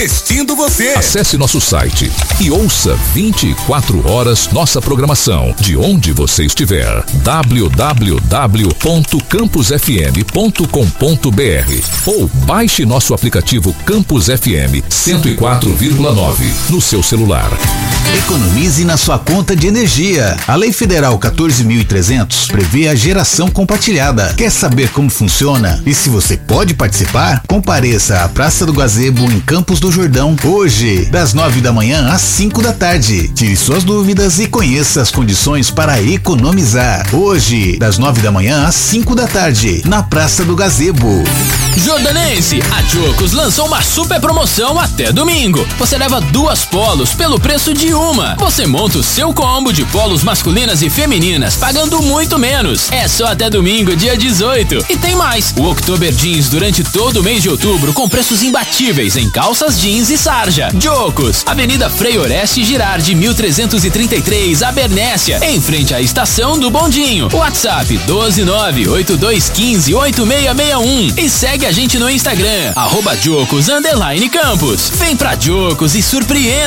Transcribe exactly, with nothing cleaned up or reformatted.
vestindo você. Acesse nosso site e ouça vinte e quatro horas nossa programação de onde você estiver. w w w ponto campus f m ponto com ponto b r ou baixe nosso aplicativo Campus F M cento e quatro vírgula nove no seu celular. Economize na sua conta de energia. A Lei Federal quatorze mil e trezentos prevê a geração compartilhada. Quer saber como funciona e se você pode participar? Compareça à Praça do Gazebo em Campos do Jordão hoje, das nove da manhã às cinco da tarde. Tire suas dúvidas e conheça as condições para economizar. Hoje, das nove da manhã às cinco da tarde, na Praça do Gazebo. Jordanense, a Jocos lançou uma super promoção até domingo. Você leva duas polos pelo preço de uma. Você monta o seu combo de polos masculinas e femininas pagando muito menos. É só até domingo, dia dezoito. E tem mais. O October Jeans durante todo o mês de outubro com preços imbatíveis em calças jeans e sarja. Jocos, Avenida Frei Oreste Girardi, mil trezentos e trinta e três, Abernésia, em frente à estação do Bondinho. WhatsApp doze nove oito dois um cinco oito seis seis um e segue a gente no Instagram, arroba Jocos underline Campos. Vem pra Jocos e surpreenda.